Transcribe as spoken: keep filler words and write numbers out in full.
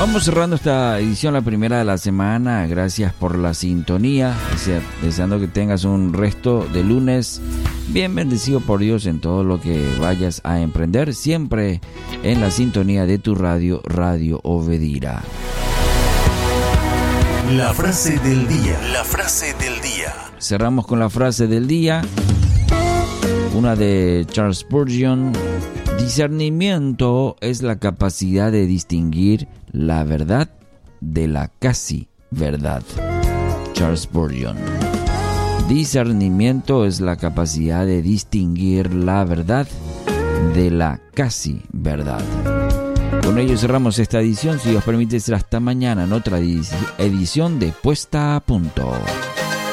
Vamos cerrando esta edición, la primera de la semana. Gracias por la sintonía. Deseando que tengas un resto de lunes bien bendecido por Dios en todo lo que vayas a emprender. Siempre en la sintonía de tu radio, Radio Obedira. La frase del día. La frase del día. Cerramos con la frase del día. Una de Charles Spurgeon. Discernimiento es la capacidad de distinguir la verdad de la casi verdad. Charles Spurgeon. Discernimiento es la capacidad de distinguir la verdad de la casi verdad. Con ello cerramos esta edición. Si Dios permite, será hasta mañana en otra edición de Puesta a Punto.